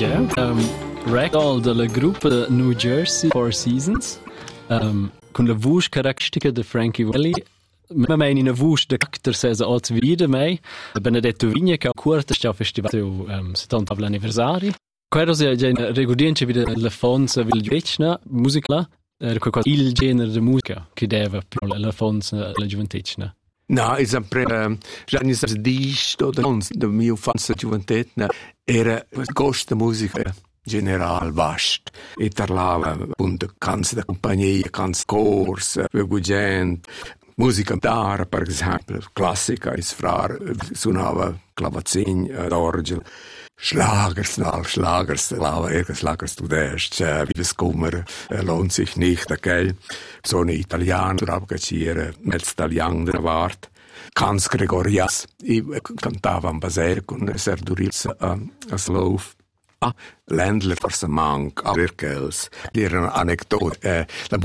Ja, Ragdoll della gruppa New Jersey Four Seasons, con la voce caratteristica di Frankie Valli. Ma mai in una voce de character sesa als vida mai. Benedetto Vigna che curta sta festival 70 anniversari. Quello è già in regodienza vide la fonza vil gioventna musica, il genere di musica che deve più la fonza la gioventna. No, è sempre già ne sa di sto da mio fonza gioventna era costa musica general vast e parlava appunto canzoni da compagnia, canzoni corsa, gente. Musica d'ara, per esempio, classica, il frare suonava clavazzin, d'orgel, Schlagers, Schlagers studest, wie Kummer, lohnt sich nicht, okay? So eine Italiener, abgacciere, mezzo italiano della Wart. Cans Gregorias, cantava in Basel con Serdurils a Slof. Ländler forse manca, Virkels, die erano anekdote.